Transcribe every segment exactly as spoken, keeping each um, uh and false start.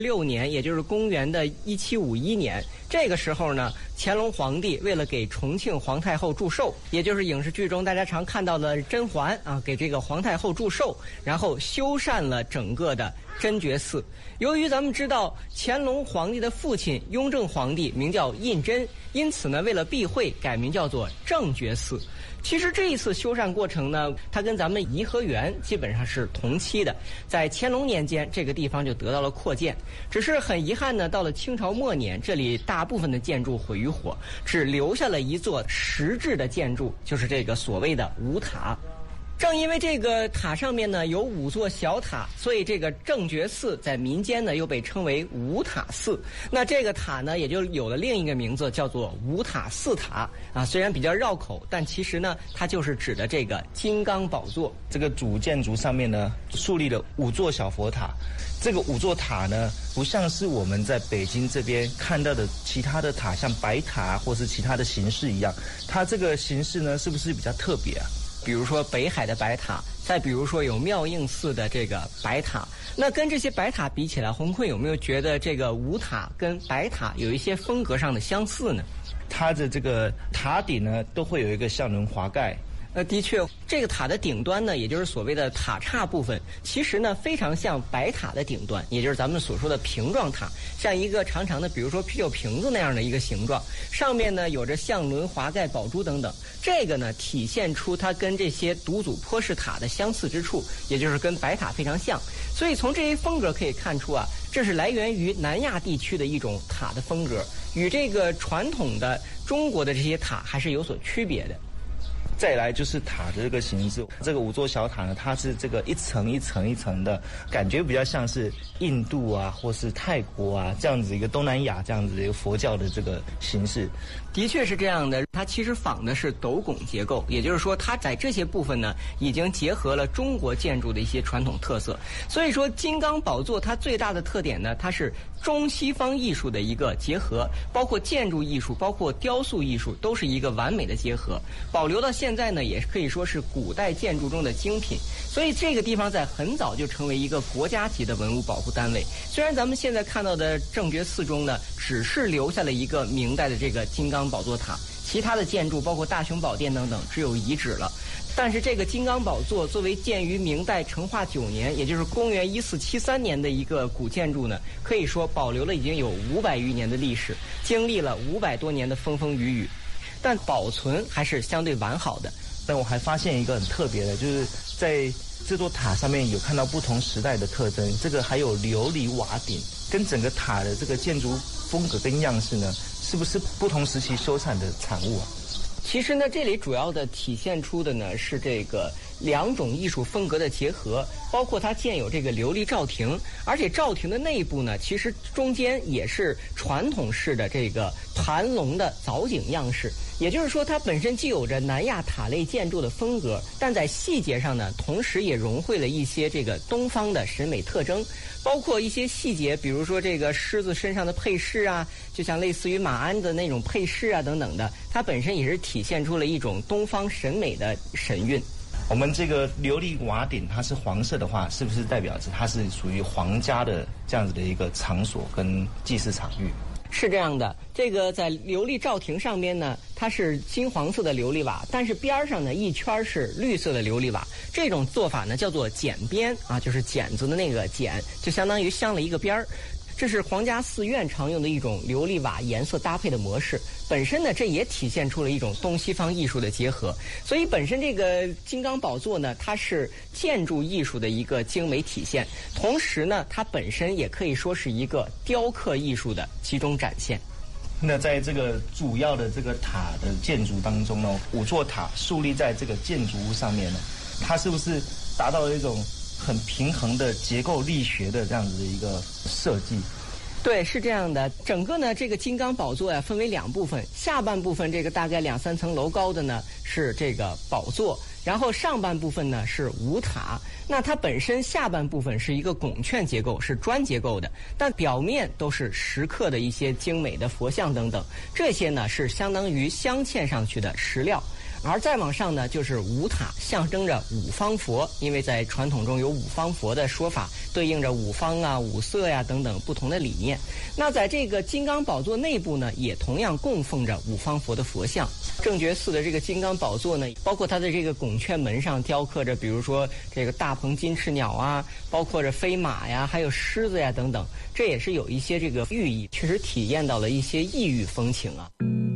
六年，也就是公元的一七五一年，这个时候呢，乾隆皇帝为了给重庆皇太后祝寿，也就是影视剧中大家常看到的甄嬛啊，给这个皇太后祝寿，然后修缮了整个的真觉寺。由于咱们知道乾隆皇帝的父亲雍正皇帝名叫胤禛，因此呢，为了避讳，改名叫做正觉寺。其实这一次修缮过程呢，它跟咱们颐和园基本上是同期的。在乾隆年间，这个地方就得到了扩建。只是很遗憾呢，到了清朝末年，这里大部分的建筑毁于火，只留下了一座石质的建筑，就是这个所谓的五塔。正因为这个塔上面呢有五座小塔，所以这个正觉寺在民间呢又被称为五塔寺。那这个塔呢也就有了另一个名字，叫做五塔寺塔啊。虽然比较绕口，但其实呢它就是指的这个金刚宝座。 这个主建筑上面呢树立了五座小佛塔。这个五座塔呢，不像是我们在北京这边看到的其他的塔，像白塔或是其他的形式一样，它这个形式呢是不是比较特别啊？ 比如说北海的白塔，再比如说有妙应寺的这个白塔。那跟这些白塔比起来，洪坤有没有觉得这个五塔跟白塔有一些风格上的相似呢？ 它的这个塔顶呢都会有一个相轮华盖。 呃，的确，这个塔的顶端呢，也就是所谓的塔刹部分，其实呢非常像白塔的顶端，也就是咱们所说的瓶状塔，像一个长长的，比如说啤酒瓶子那样的一个形状，上面呢有着相轮、华盖、宝珠等等。这个呢体现出它跟这些独祖坡式塔的相似之处，也就是跟白塔非常像。所以从这些风格可以看出啊，这是来源于南亚地区的一种塔的风格，与这个传统的中国的这些塔还是有所区别的。 再来就是塔的这个形制，这个五座小塔呢，它是这个一层一层一层的，感觉比较像是印度啊，或是泰国啊这样子一个东南亚这样子的一个佛教的这个形式。 的确是这样的，它其实仿的是斗拱结构，也就是说它在这些部分呢已经结合了中国建筑的一些传统特色。所以说金刚宝座它最大的特点呢，它是中西方艺术的一个结合，包括建筑艺术，包括雕塑艺术，都是一个完美的结合，保留到现在呢也可以说是古代建筑中的精品。所以这个地方在很早就成为一个国家级的文物保护单位。虽然咱们现在看到的正觉寺中呢只是留下了一个明代的这个金刚宝座塔，其他的建筑包括大雄宝殿等等只有遗址了。但是这个金刚宝座作为建于明代成化九年，也就是公元一四七三年的一个古建筑呢，可以说保留了已经有五百余年的历史，经历了五百多年的风风雨雨，但保存还是相对完好的。 但我还发现一个很特别的，就是在这座塔上面有看到不同时代的特征，这个还有琉璃瓦顶，跟整个塔的这个建筑风格跟样式呢，是不是不同时期修缮的产物啊？ 其实呢，这里主要的体现出的呢是这个两种艺术风格的结合，包括它建有这个琉璃罩亭，而且罩亭的内部呢，其实中间也是传统式的这个盘龙的藻井样式。也就是说，它本身既有着南亚塔类建筑的风格，但在细节上呢，同时也融汇了一些这个东方的审美特征，包括一些细节，比如说这个狮子身上的配饰啊，就像类似于马鞍的那种配饰啊等等的，它本身也是体现出了一种东方审美的神韵。 我们这个琉璃瓦顶它是黄色的话，是不是代表着它是属于皇家的这样子的一个场所跟祭祀场域？ 是这样的，这个在琉璃罩亭上边呢，它是金黄色的琉璃瓦，但是边上呢一圈是绿色的琉璃瓦。这种做法呢叫做剪边啊，就是剪子的那个剪，就相当于镶了一个边儿。这是皇家寺院常用的一种琉璃瓦颜色搭配的模式，本身呢这也体现出了一种东西方艺术的结合。所以本身这个金刚宝座呢，它是建筑艺术的一个精美体现，同时呢它本身也可以说是一个雕刻艺术的集中展现。 那在这个主要的这个塔的建筑当中呢，五座塔树立在这个建筑物上面呢，它是不是达到了一种很平衡的结构力学的这样子的一个设计？ 对，是这样的。整个呢，这个金刚宝座呀，分为两部分。下半部分这个大概两三层楼高的呢，是这个宝座，然后上半部分呢是五塔。那它本身下半部分是一个拱券结构，是砖结构的，但表面都是石刻的一些精美的佛像等等，这些呢是相当于镶嵌上去的石料。 而再往上呢，就是五塔，象征着五方佛，因为在传统中有五方佛的说法，对应着五方啊、五色呀、啊、等等不同的理念。那在这个金刚宝座内部呢，也同样供奉着五方佛的佛像。正觉寺的这个金刚宝座呢，包括它的这个拱券门上雕刻着，比如说这个大鹏金翅鸟啊，包括着飞马呀，还有狮子呀等等，这也是有一些这个寓意，确实体验到了一些异域风情啊。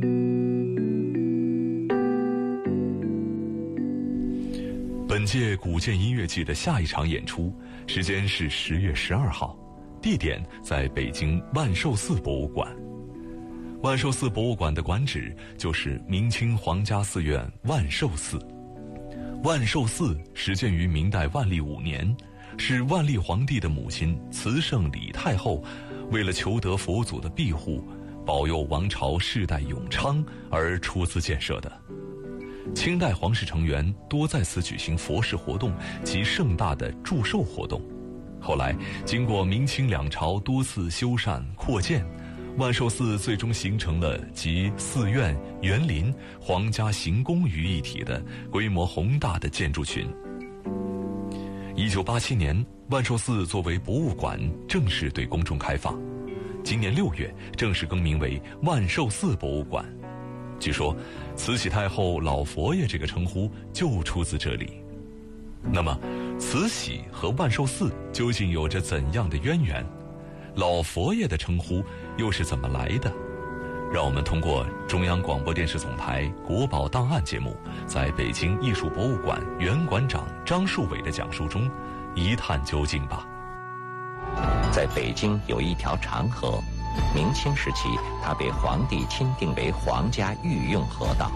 本届古建音乐季的下一场演出时间是十月十二号，地点在北京万寿寺博物馆。万寿寺博物馆的馆址就是明清皇家寺院万寿寺。万寿寺始建于明代万历五年，是万历皇帝的母亲慈圣李太后为了求得佛祖的庇护，保佑王朝世代永昌而出资建设的。清代皇室成员多在此举行佛事活动及盛大的祝寿活动。后来经过明清两朝多次修缮扩建，万寿寺最终形成了集寺院、园林、皇家行宫于一体的规模宏大的建筑群。一九八七年，万寿寺作为博物馆正式对公众开放，今年六月正式更名为万寿寺博物馆。据说慈禧太后老佛爷这个称呼就出自这里。那么慈禧和万寿寺究竟有着怎样的渊源？老佛爷的称呼又是怎么来的？让我们通过中央广播电视总台国宝档案节目，在北京艺术博物馆原馆长张树伟的讲述中一探究竟吧。 在北京有一条长河，明清时期它被皇帝钦定为皇家御用河道。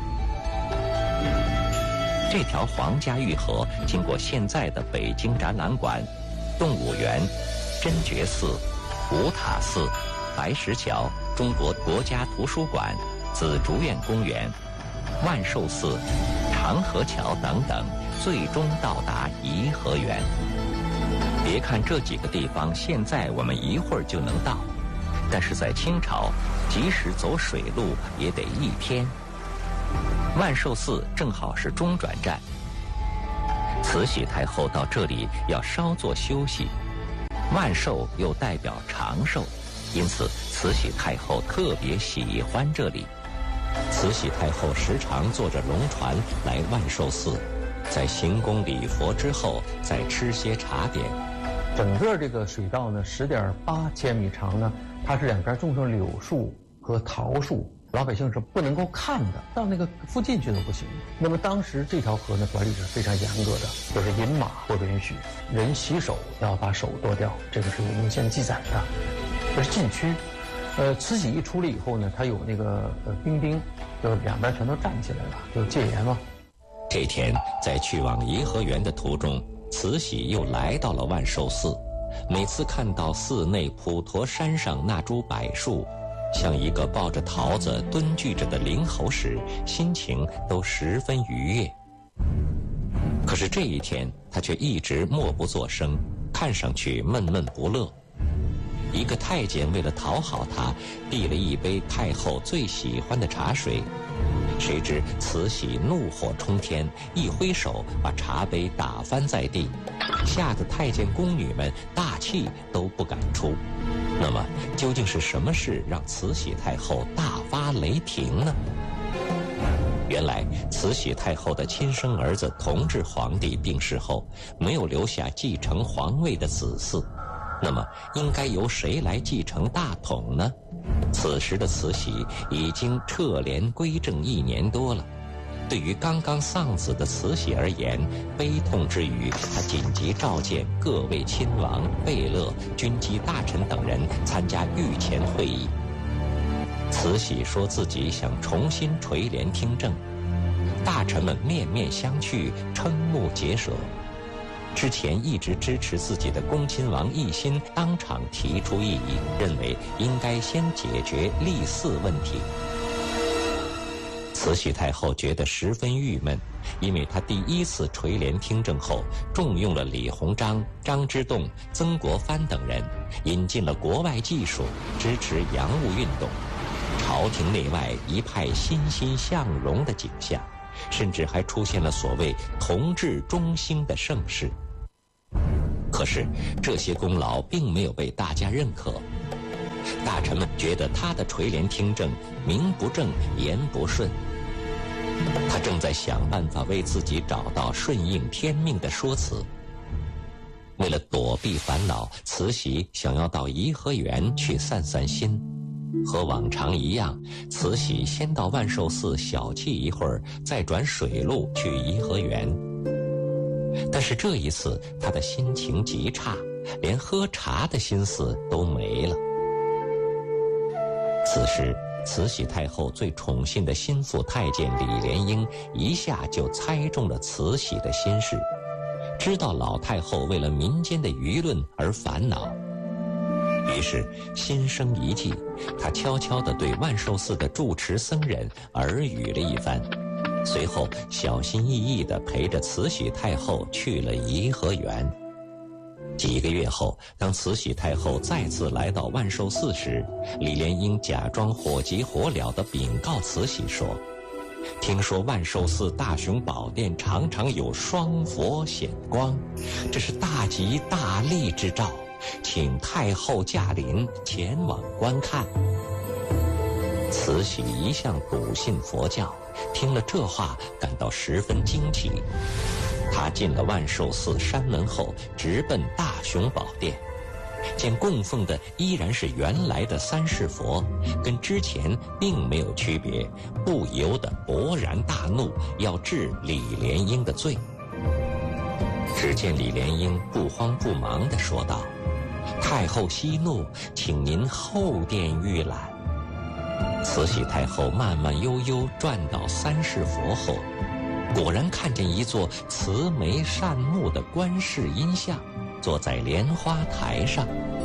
这条皇家御河经过现在的北京展览馆、动物园、真觉寺、五塔寺、白石桥、中国国家图书馆、紫竹院公园、万寿寺、长河桥等等，最终到达颐和园。别看这几个地方现在我们一会儿就能到，但是在清朝，即使走水路也得一天。万寿寺正好是中转站，慈禧太后到这里要稍作休息。万寿又代表长寿，因此慈禧太后特别喜欢这里。慈禧太后时常坐着龙船来万寿寺，在行宫礼佛之后再吃些茶点。 整个这个水道呢，十点八千米长呢，它是两边种上柳树和桃树，老百姓是不能够看的，到那个附近去都不行。那么当时这条河呢，管理是非常严格的，就是饮马不允许，人洗手要把手剁掉，这个是有文献记载的。这是禁区。呃，慈禧一出来以后呢，他有那个呃兵丁，就两边全都站起来了，就戒严嘛。 这天在去往颐和园的途中，慈禧又来到了万寿寺。每次看到寺内普陀山上那株柏树，像一个抱着桃子蹲踞着的灵猴时，心情都十分愉悦。可是这一天，他却一直默不作声，看上去闷闷不乐。一个太监为了讨好他，递了一杯太后最喜欢的茶水。谁知慈禧怒火冲天，一挥手把茶杯打翻在地，吓得太监宫女们大气都不敢出。那么究竟是什么事让慈禧太后大发雷霆呢？原来慈禧太后的亲生儿子同治皇帝病逝后，没有留下继承皇位的子嗣，那么应该由谁来继承大统呢？此时的慈禧已经撤帘归政一年多了，对于刚刚丧子的慈禧而言，悲痛之余，她紧急召见各位亲王、贝勒、军机大臣等人参加御前会议。慈禧说自己想重新垂帘听政，大臣们面面相觑，瞠目结舌。之前一直支持自己的恭亲王奕欣当场提出异议，认为应该先解决立嗣问题。慈禧太后觉得十分郁闷，因为她第一次垂帘听政后，重用了李鸿章、张之洞、曾国藩等人，引进了国外技术，支持洋务运动，朝廷内外一派欣欣向荣的景象。 甚至还出现了所谓同治中兴的盛世。可是这些功劳并没有被大家认可，大臣们觉得他的垂帘听政名不正言不顺，他正在想办法为自己找到顺应天命的说辞。为了躲避烦恼，慈禧想要到颐和园去散散心。和往常一样，慈禧先到万寿寺小憩一会儿，再转水路去颐和园。但是这一次她的心情极差，连喝茶的心思都没了。此时慈禧太后最宠信的心腹太监李莲英一下就猜中了慈禧的心事，知道老太后为了民间的舆论而烦恼，于是心生一计，他悄悄地对万寿寺的住持僧人耳语了一番，随后小心翼翼地陪着慈禧太后去了颐和园。几个月后，当慈禧太后再次来到万寿寺时，李莲英假装火急火燎地禀告慈禧说，听说万寿寺大雄宝殿常常有双佛显光，这是大吉大利之兆，请太后驾临前往观看。慈禧一向笃信佛教，听了这话感到十分惊奇。她进了万寿寺山门后，直奔大雄宝殿，见供奉的依然是原来的三世佛，跟之前并没有区别，不由得勃然大怒，要治李莲英的罪。只见李莲英不慌不忙地说道，太后息怒，请您后殿预览。慈禧太后慢慢悠悠转到三世佛后，果然看见一座慈眉善目的观世音像坐在莲花台上。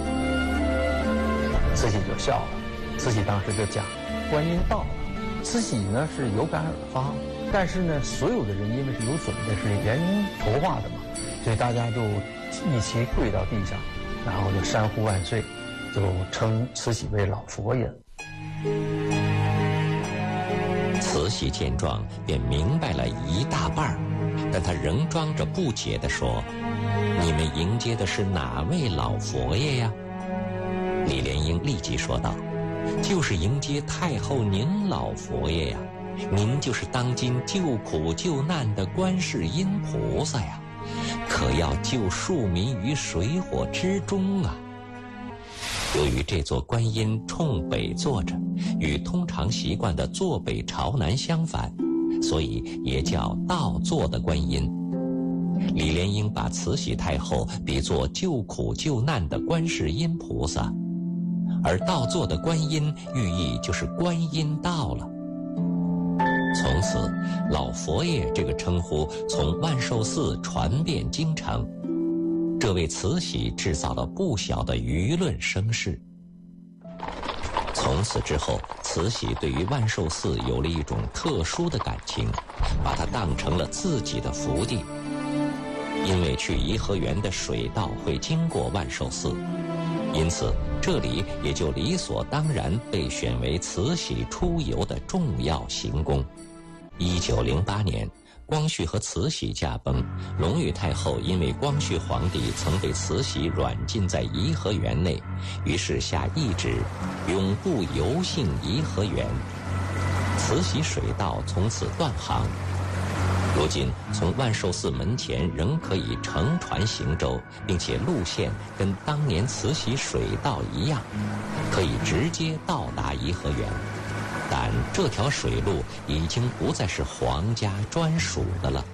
慈禧就笑了，慈禧当时就讲，观音到了。慈禧呢是有感而发，但是呢所有的人因为是有准备，是连筹划的嘛，所以大家就一起跪到地上，然后就山呼万岁，就称慈禧为老佛爷。 慈禧见状便明白了一大半，但她仍装着不解地说，你们迎接的是哪位老佛爷呀？李莲英立即说道，就是迎接太后您老佛爷呀，您就是当今救苦救难的观世音菩萨呀，可要救庶民于水火之中啊。由于这座观音冲北坐着，与通常习惯的坐北朝南相反，所以也叫倒坐的观音。李莲英把慈禧太后比作救苦救难的观世音菩萨，而倒坐的观音寓意就是观音到了。从此老佛爷这个称呼从万寿寺传遍京城，这为慈禧制造了不小的舆论声势。从此之后，慈禧对于万寿寺有了一种特殊的感情，把它当成了自己的福地。因为去颐和园的水道会经过万寿寺，因此这里也就理所当然被选为慈禧出游的重要行宫。一九零八年，光绪和慈禧驾崩，隆裕太后因为光绪皇帝曾被慈禧软禁在颐和园内，于是下懿旨，永不游幸颐和园。慈禧水道从此断航。如今从万寿寺门前仍可以乘船行舟，并且路线跟当年慈禧水道一样，可以直接到达颐和园。但这条水路已经不再是皇家专属的了。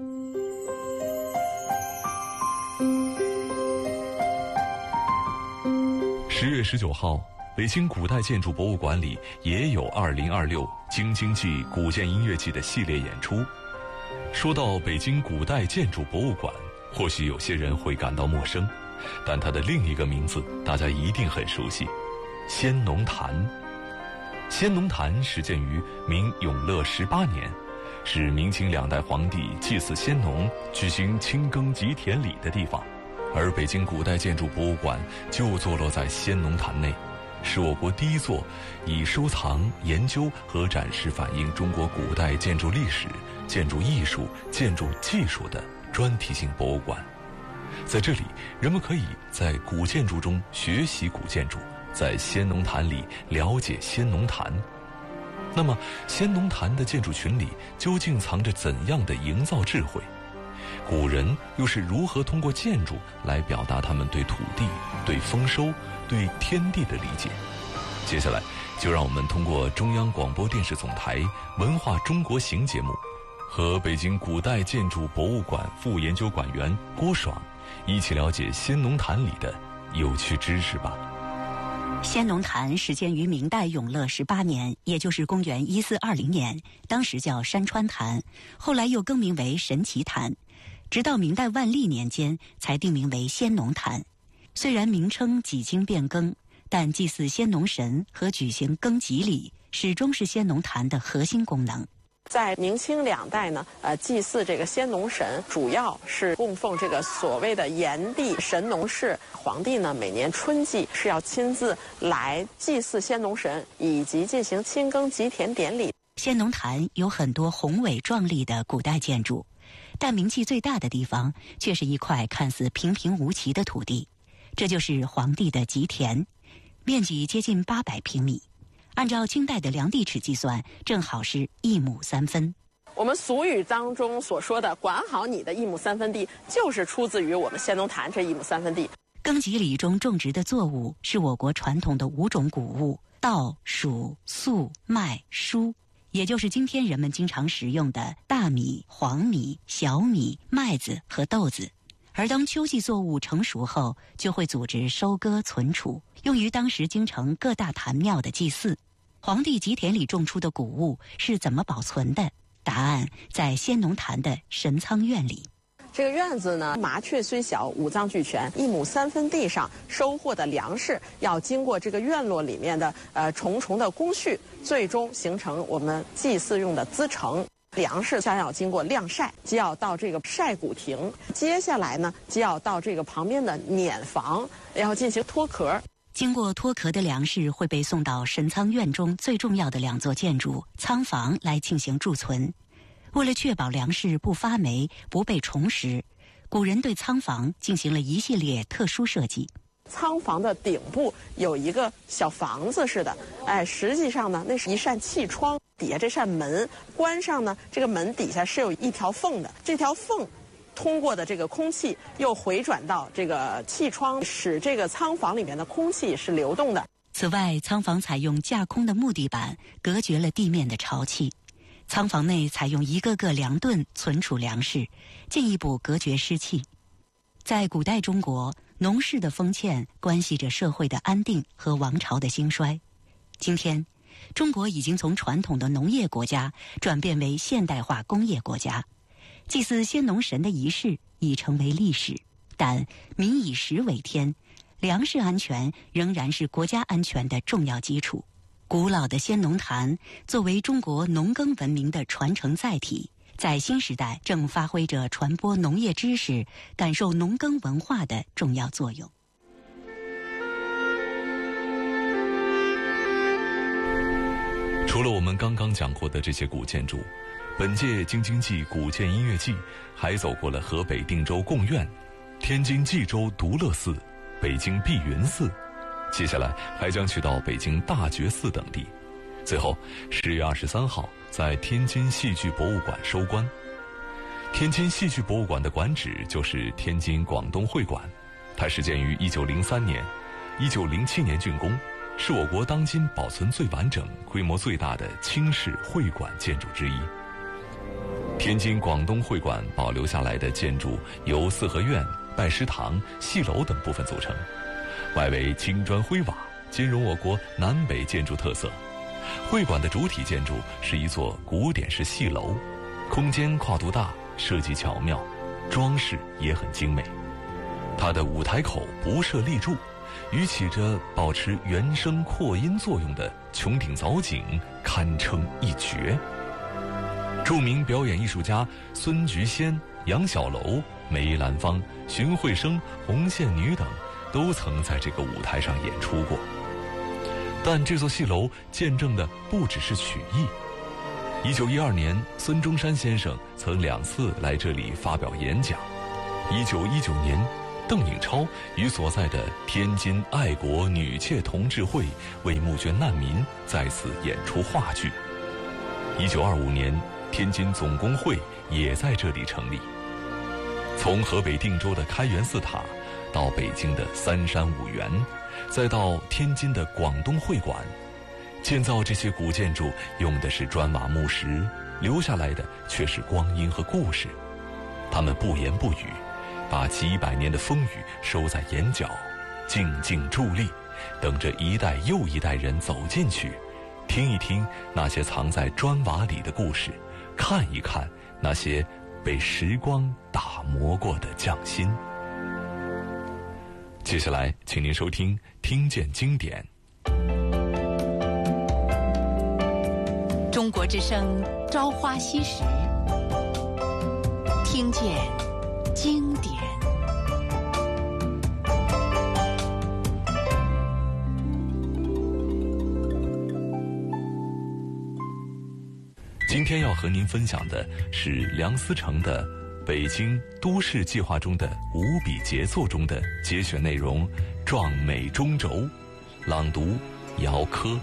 十月十九号，北京古代建筑博物馆里也有二零二六京津冀古建音乐季的系列演出。说到北京古代建筑博物馆，或许有些人会感到陌生，但它的另一个名字大家一定很熟悉——先农坛。先农坛始建于明永乐十八年，是明清两代皇帝祭祀先农、举行清耕吉田礼的地方，而北京古代建筑博物馆就坐落在先农坛内， 是我国第一座以收藏、研究和展示反映中国古代建筑历史、建筑艺术、建筑技术的专题性博物馆。在这里，人们可以在古建筑中学习古建筑，在先农坛里了解先农坛。那么，先农坛的建筑群里究竟藏着怎样的营造智慧？古人又是如何通过建筑来表达他们对土地、对丰收、对天地的理解？接下来，就让我们通过中央广播电视总台《文化中国行》节目，和北京古代建筑博物馆副研究馆员郭爽一起了解先农坛里的有趣知识吧。 先农坛始建于明代永乐十八年，也就是公元一四二零年，当时叫山川坛，后来又更名为神奇坛，直到明代万历年间才定名为先农坛。虽然名称几经变更，但祭祀先农神和举行耕秸礼始终是先农坛的核心功能。 在明清两代呢，呃，祭祀这个先农神，主要是供奉这个所谓的炎帝神农氏。皇帝呢，每年春季是要亲自来祭祀先农神，以及进行亲耕吉田典礼。 先农坛有很多宏伟壮丽的古代建筑，但名气最大的地方却是一块看似平平无奇的土地，这就是皇帝的吉田，面积接近八百平米。按照清代的量地尺计算，正好是一亩三分。 我们俗语当中所说的管好你的一亩三分地，就是出自于我们先农坛这一亩三分地。 耕秸礼中种植的作物是我国传统的五种谷物：稻、黍、粟、麦、菽，也就是今天人们经常食用的大米、黄米、小米、麦子和豆子。而当秋季作物成熟后，就会组织收割存储，用于当时京城各大坛庙的祭祀。皇帝吉田里种出的谷物是怎么保存的？答案在先农坛的神仓院里。 这个院子呢，麻雀虽小，五脏俱全。一亩三分地上收获的粮食，要经过这个院落里面的呃重重的工序，最终形成我们祭祀用的资成。粮食将要经过晾晒，就要到这个晒谷亭，接下来呢，就要到这个旁边的碾房，然后进行脱壳。 经过脱壳的粮食会被送到神仓院中最重要的两座建筑仓房来进行贮存。为了确保粮食不发霉、不被虫食，古人对仓房进行了一系列特殊设计。 仓房的顶部有一个小房子似的，哎，实际上呢，那是一扇气窗，底下这扇门关上呢，这个门底下是有一条缝的，这条缝通过的这个空气又回转到这个气窗，使这个仓房里面的空气是流动的。 此外，仓房采用架空的木地板，隔绝了地面的潮气。仓房内采用一个个粮盾存储粮食，进一步隔绝湿气。在古代中国，农事的丰欠关系着社会的安定和王朝的兴衰。今天，中国已经从传统的农业国家转变为现代化工业国家，祭祀先农神的仪式已成为历史。但民以食为天，粮食安全仍然是国家安全的重要基础。古老的先农坛作为中国农耕文明的传承载体，在新时代正发挥着传播农业知识、感受农耕文化的重要作用。 除了我们刚刚讲过的这些古建筑，本届京津冀古建音乐季还走过了河北定州贡院、天津冀州独乐寺、北京碧云寺，接下来还将去到北京大觉寺等地。最后，十月二十三号在天津戏剧博物馆收官。天津戏剧博物馆的馆址就是天津广东会馆，它始建于一九零三年，一九零七年竣工，是我国当今保存最完整、规模最大的清式会馆建筑之一。天津广东会馆保留下来的建筑由四合院、拜师堂、戏楼等部分组成，外围青砖灰瓦，兼容我国南北建筑特色。会馆的主体建筑是一座古典式戏楼，空间跨度大，设计巧妙，装饰也很精美。它的舞台口不设立柱，与起着保持原声扩音作用的穹顶藻井堪称一绝。著名表演艺术家孙菊仙、杨小楼、梅兰芳、荀慧生、红线女等都曾在这个舞台上演出过。 但这座戏楼见证的不只是曲艺。一九一二年，孙中山先生曾两次来这里发表演讲。一九一九年，邓颖超与所在的天津爱国女妾同志会为募捐难民，在此演出话剧。一九二五年，天津总工会也在这里成立。从河北定州的开元寺塔，到北京的三山五园，再到天津的广东会馆，建造这些古建筑用的是砖瓦木石，留下来的却是光阴和故事。他们不言不语，把几百年的风雨收在眼角，静静伫立，等着一代又一代人走进去，听一听那些藏在砖瓦里的故事，看一看那些被时光打磨过的匠心。接下来请您收听《听见经典》。 中国之声《朝花夕拾》，听见经典。 今天要和您分享的是梁思成的《北京都市计划》中的五笔杰作中的节选内容《壮美中轴》，朗读姚科。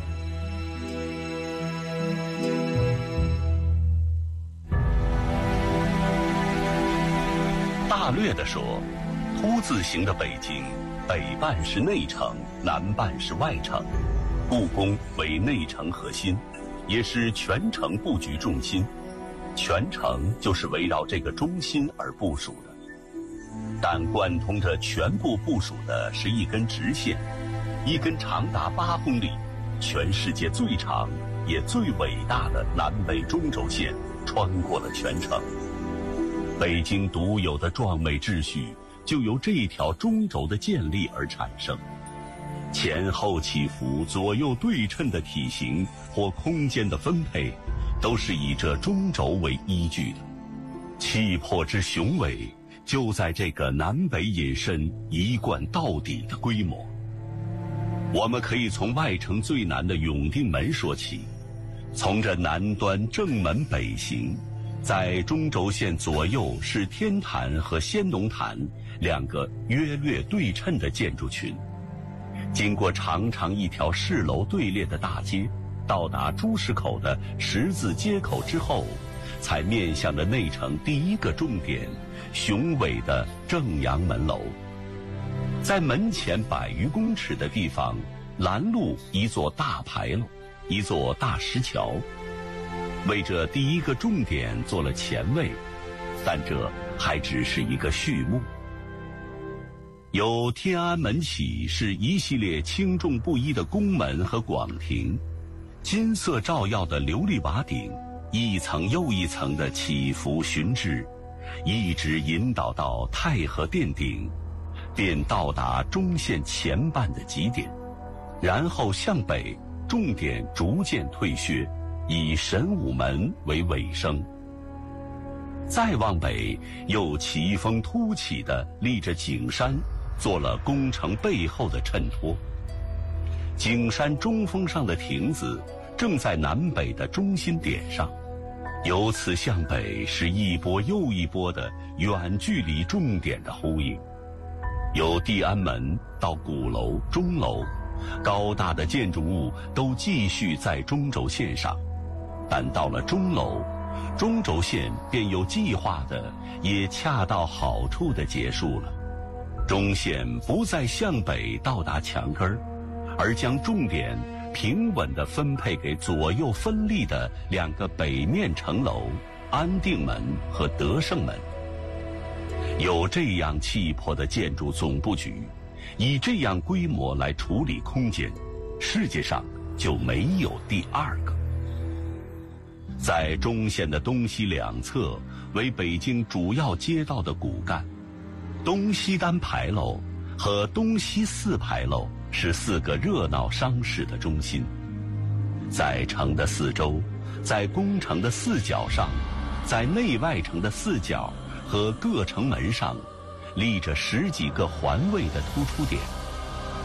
大略地说，凸字形的北京，北半是内城，南半是外城。故宫为内城核心，也是全城布局重心。全城就是围绕这个中心而部署的，但贯通着全部部署的是一根直线，一根长达八公里、全世界最长也最伟大的南北中轴线，穿过了全城。北京独有的壮美秩序就由这条中轴的建立而产生，前后起伏、左右对称的体型或空间的分配，都是以这中轴为依据的。气魄之雄伟，就在这个南北引申、一贯到底的规模。我们可以从外城最南的永定门说起，从这南端正门北行，在中轴线左右是天坛和先农坛两个约略对称的建筑群，经过长长一条市楼队列的大街，到达朱市口的十字街口之后，才面向着内城第一个重点雄伟的正阳门楼。在门前百余公尺的地方拦路一座大牌楼，一座大石桥，为这第一个重点做了前位，但这还只是一个序幕。由天安门起是一系列轻重不一的宫门和广庭，金色照耀的琉璃瓦顶，一层又一层的起伏寻至，一直引导到太和殿顶，便到达中线前半的极点，然后向北重点逐渐退削，以神武门为尾声。再往北，又奇峰突起的立着景山，做了工程背后的衬托。景山中峰上的亭子正在南北的中心点上，由此向北是一波又一波的远距离重点的呼应。由地安门到鼓楼、钟楼，高大的建筑物都继续在中轴线上，但到了钟楼，中轴线便有计划的，也恰到好处的结束了。中线不再向北到达墙根儿，而将重点平稳地分配给左右分立的两个北面城楼安定门和德胜门。有这样气魄的建筑总布局，以这样规模来处理空间，世界上就没有第二个。在中线的东西两侧为北京主要街道的骨干，东西单牌楼和东西四牌楼是四个热闹商市的中心。在城的四周，在宫城的四角上，在内外城的四角和各城门上，立着十几个环卫的突出点，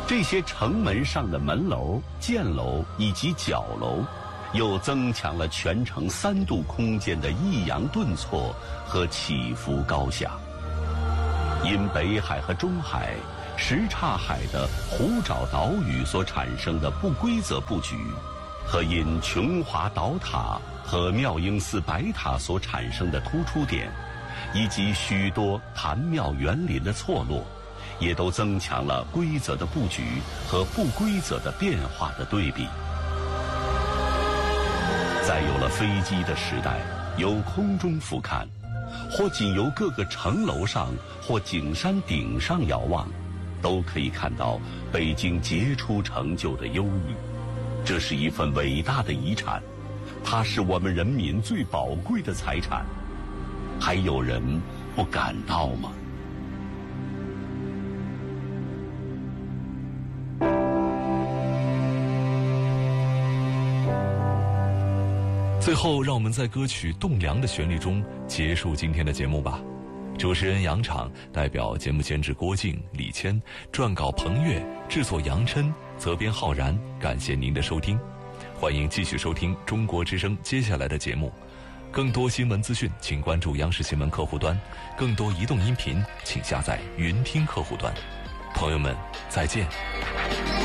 这些城门上的门楼、箭楼以及角楼，又增强了全城三度空间的抑扬顿挫和起伏高下。因北海和中海、什刹海的虎爪岛屿所产生的不规则布局，和因琼华岛塔和妙英寺白塔所产生的突出点，以及许多坛庙园林的错落，也都增强了规则的布局和不规则的变化的对比。在有了飞机的时代，由空中俯瞰，或仅由各个城楼上或景山顶上遥望，都可以看到北京杰出成就的优异。这是一份伟大的遗产，它是我们人民最宝贵的财产。还有人不感到吗？ 最后，让我们在歌曲《栋梁》的旋律中结束今天的节目吧。主持人杨昶代表节目监制郭靖、李谦，撰稿彭越，制作杨琛，责编浩然。感谢您的收听，欢迎继续收听中国之声接下来的节目。更多新闻资讯，请关注央视新闻客户端；更多移动音频，请下载云听客户端。朋友们，再见。